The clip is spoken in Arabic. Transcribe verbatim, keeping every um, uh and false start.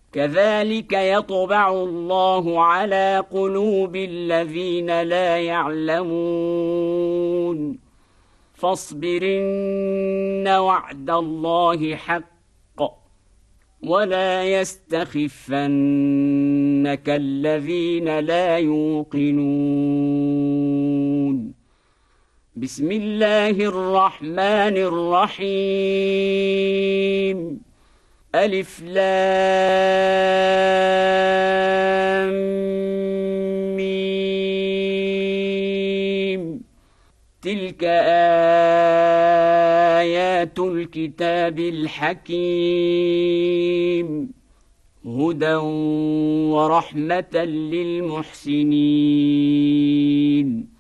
كذلك يطبع الله على قلوب الذين لا يعلمون فاصبرن وعد الله حق ولا يستخفنك الذين لا يوقنون بسم الله الرحمن الرحيم ألف لام ميم تلك آيات الكتاب الحكيم هدى ورحمة للمحسنين